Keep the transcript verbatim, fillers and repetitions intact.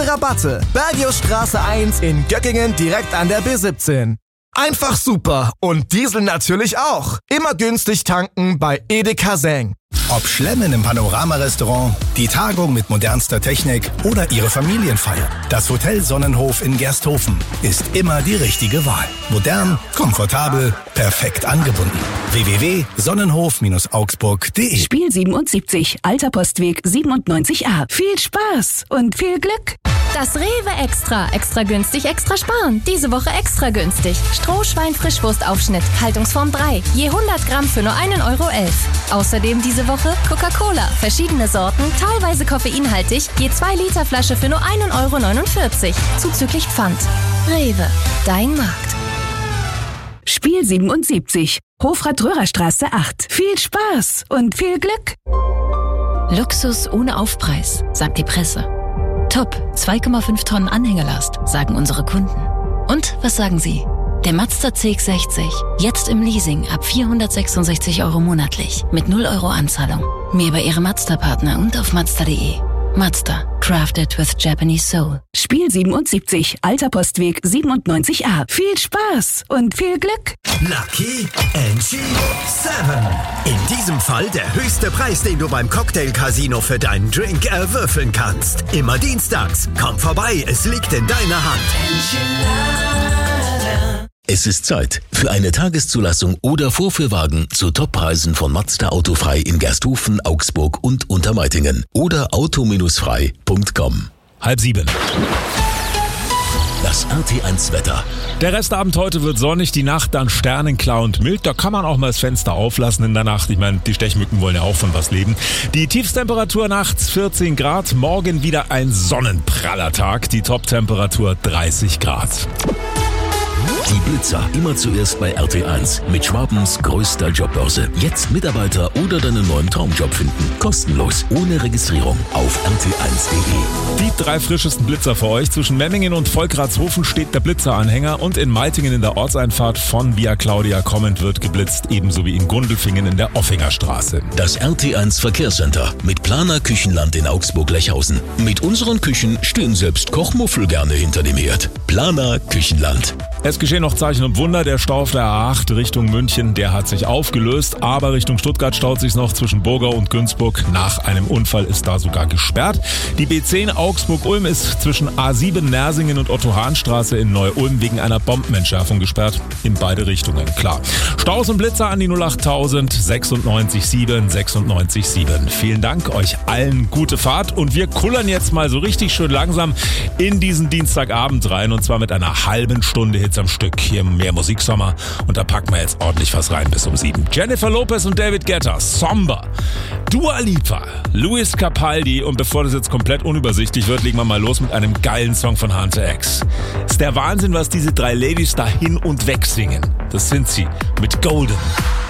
Fette Rabatte. Bergiusstraße eins in Göckingen direkt an der B siebzehn. Einfach super und Diesel natürlich auch. Immer günstig tanken bei Edeka Seng. Ob Schlemmen im Panorama-Restaurant, die Tagung mit modernster Technik oder Ihre Familienfeier. Das Hotel Sonnenhof in Gersthofen ist immer die richtige Wahl. Modern, komfortabel, perfekt angebunden. w w w punkt sonnenhof augsburg punkt d e Spiel siebenundsiebzig, Alter Postweg siebenundneunzig a. Viel Spaß und viel Glück. Das Rewe Extra. Extra günstig, extra sparen. Diese Woche extra günstig. Strohschwein-Frischwurstaufschnitt, Haltungsform drei. Je hundert Gramm für nur einen Euro elf. Außerdem diese Woche Coca-Cola. Verschiedene Sorten, teilweise koffeinhaltig. Je zwei Liter Flasche für nur einen Euro neunundvierzig. Zuzüglich Pfand. Rewe. Dein Markt. Spiel siebenundsiebzig, Hofrat-Röhrer-Straße acht. Viel Spaß und viel Glück. Luxus ohne Aufpreis, sagt die Presse. Top, zwei Komma fünf Tonnen Anhängerlast, sagen unsere Kunden. Und was sagen Sie? Der Mazda C X sechzig, jetzt im Leasing ab vierhundertsechsundsechzig Euro monatlich, mit null Euro Anzahlung. Mehr bei Ihrem Mazda-Partner und auf mazda punkt de. Mazda, crafted with Japanese soul. Spiel siebenundsiebzig, Alter Postweg siebenundneunzig a. Viel Spaß und viel Glück. Lucky N G sieben. In diesem Fall der höchste Preis, den du beim Cocktail Casino für deinen Drink erwürfeln kannst. Immer dienstags. Komm vorbei, es liegt in deiner Hand. Es ist Zeit für eine Tageszulassung oder Vorführwagen zu Toppreisen von Mazda Autofrei in Gersthofen, Augsburg und Untermeitingen oder auto frei punkt com. Halb sieben. Das R T eins Wetter. Der Restabend heute wird sonnig, die Nacht dann sternenklar und mild. Da kann man auch mal das Fenster auflassen in der Nacht. Ich meine, die Stechmücken wollen ja auch von was leben. Die Tiefstemperatur nachts vierzehn Grad, morgen wieder ein sonnenpraller Tag. Die Toptemperatur dreißig Grad. Die Blitzer, immer zuerst bei R T eins. Mit Schwabens größter Jobbörse. Jetzt Mitarbeiter oder deinen neuen Traumjob finden. Kostenlos, ohne Registrierung. Auf r t eins punkt de. Die drei frischesten Blitzer für euch. Zwischen Memmingen und Volkratshofen steht der Blitzeranhänger und in Meitingen in der Ortseinfahrt von Via Claudia kommend wird geblitzt, ebenso wie in Gundelfingen in der Offinger Straße. Das R T eins Verkehrscenter mit Planer Küchenland in Augsburg-Lechhausen. Mit unseren Küchen stehen selbst Kochmuffel gerne hinter dem Herd. Planer Küchenland. Es geschehen noch Zeichen und Wunder. Der Stau auf der A acht Richtung München, der hat sich aufgelöst, aber Richtung Stuttgart staut sich noch zwischen Burgau und Günzburg. Nach einem Unfall ist da sogar gesperrt. Die B zehn Augsburg-Ulm ist zwischen A sieben Nersingen und Otto-Hahn-Straße in Neu-Ulm wegen einer Bombenentschärfung gesperrt. In beide Richtungen, klar. Staus und Blitzer an die null acht tausend sechsundneunzig sieben sechsundneunzig sieben. Vielen Dank, euch allen gute Fahrt und wir kullern jetzt mal so richtig schön langsam in diesen Dienstagabend rein und zwar mit einer halben Stunde Hits am Stück. Hier mehr Musiksommer und da packen wir jetzt ordentlich was rein bis um sieben. Jennifer Lopez und David Guetta, Somber, Dua Lipa, Luis Capaldi und bevor das jetzt komplett unübersichtlich wird, legen wir mal los mit einem geilen Song von Hunter X. Ist der Wahnsinn, was diese drei Ladies da hin und weg singen. Das sind sie mit Golden.